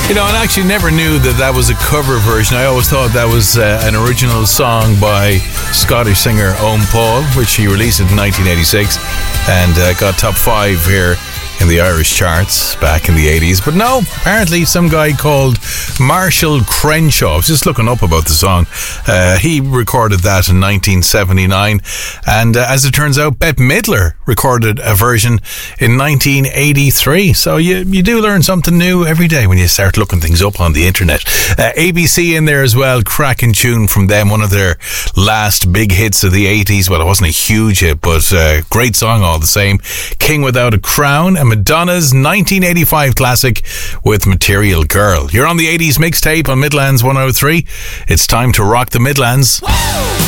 You know, I actually never knew that was a cover version. I always thought that was an original song by Scottish singer Owen Paul, which he released in 1986 and got top 5 here in the Irish charts back in the 80s. But no, apparently some guy called Marshall Crenshaw, I was just looking up about the song, he recorded that in 1979, and as it turns out, Bette Midler recorded a version in 1983. So you do learn something new every day when you start looking things up on the internet. ABC in there as well, cracking tune from them, one of their last big hits of the 80s. Well, it wasn't a huge hit, but great song all the same. King Without a Crown, and Madonna's 1985 classic with Material Girl. You're on the 80s mixtape on Midlands 103. It's time to rock the Midlands. Woo!